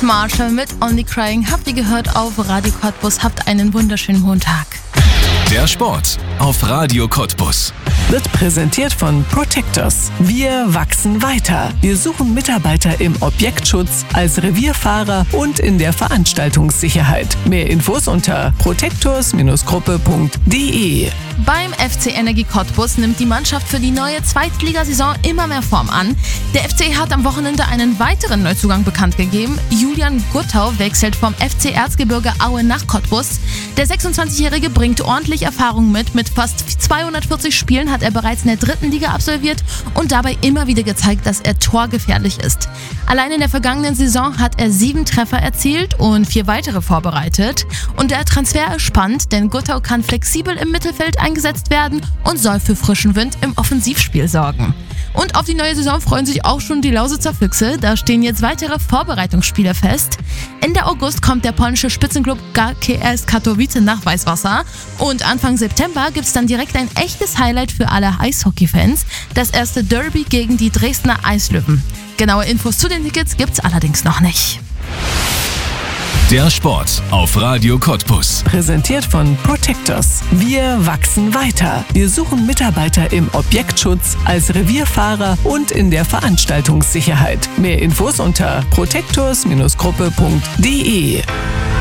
Marshall mit Only Crying habt ihr gehört auf Radio Cottbus. Habt einen wunderschönen hohen Tag. Der Sport auf Radio Cottbus wird präsentiert von Protectors. Wir wachsen weiter. Wir suchen Mitarbeiter im Objektschutz, als Revierfahrer und in der Veranstaltungssicherheit. Mehr Infos unter protectors-gruppe.de. Beim FC Energie Cottbus nimmt die Mannschaft für die neue Zweitligasaison immer mehr Form an. Der FC hat am Wochenende einen weiteren Neuzugang bekannt gegeben. Julian Guttau wechselt vom FC Erzgebirge Aue nach Cottbus. Der 26-Jährige bringt ordentlich Erfahrung mit. Mit fast 240 Spielen hat er bereits in der 3. Liga absolviert und dabei immer wieder gezeigt, dass er torgefährlich ist. Allein in der vergangenen Saison hat er 7 Treffer erzielt und 4 weitere vorbereitet. Und der Transfer ist spannend, denn Guttau kann flexibel im Mittelfeld eingesetzt werden und soll für frischen Wind im Offensivspiel sorgen. Und auf die neue Saison freuen sich auch schon die Lausitzer Füchse. Da stehen jetzt weitere Vorbereitungsspiele fest. Ende August kommt der polnische Spitzenclub GKS Katowice nach Weißwasser. Und Anfang September gibt es dann direkt ein echtes Highlight für alle Eishockey-Fans. Das erste Derby gegen die Dresdner Eislöwen. Genaue Infos zu den Tickets gibt's allerdings noch nicht. Der Sport auf Radio Cottbus. Präsentiert von Protectors. Wir wachsen weiter. Wir suchen Mitarbeiter im Objektschutz, als Revierfahrer und in der Veranstaltungssicherheit. Mehr Infos unter protectors-gruppe.de.